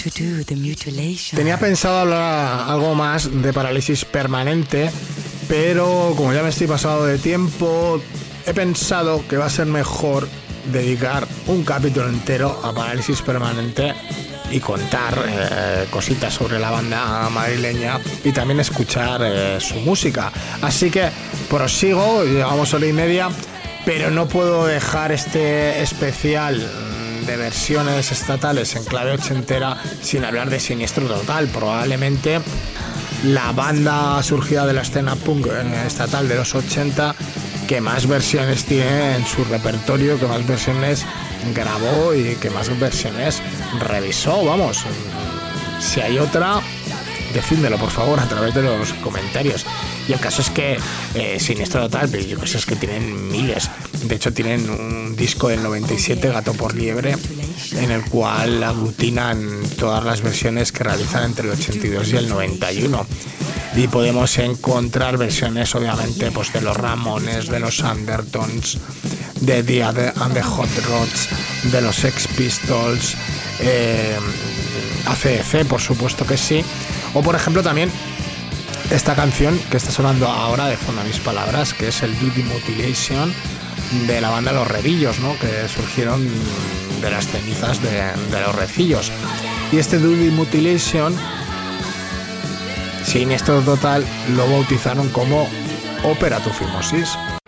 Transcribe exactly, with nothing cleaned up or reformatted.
Tenía pensado hablar algo más de Parálisis Permanente, pero como ya me estoy pasado de tiempo, he pensado que va a ser mejor dedicar un capítulo entero a Parálisis Permanente y contar eh, cositas sobre la banda madrileña y también escuchar eh, su música. Así que prosigo, llevamos hora y media, pero no puedo dejar este especial de versiones estatales en clave ochentera sin hablar de Siniestro Total. Probablemente la banda surgida de la escena punk estatal de los ochenta que más versiones tiene en su repertorio, que más versiones grabó y que más versiones revisó. Vamos, si hay otra, decídmelo por favor a través de los comentarios. Y el caso es que eh, Siniestro Total, pero yo creo que tienen miles. De hecho tienen un disco del noventa y siete, Gato por Liebre, en el cual aglutinan todas las versiones que realizan entre el ochenta y dos y el noventa y uno. Y podemos encontrar versiones obviamente pues de los Ramones, de los Andertons, de The and the Hot Rods, de los Sex Pistols, eh, A C D C por supuesto que sí, o por ejemplo también esta canción que está sonando ahora de fondo a mis palabras, que es el Do The Mutilation de la banda Los Redillos, ¿no? Que surgieron de las cenizas de, de los Recillos. Y este Do The Mutilation, Siniestro Total lo bautizaron como Opera Tu Fimosis.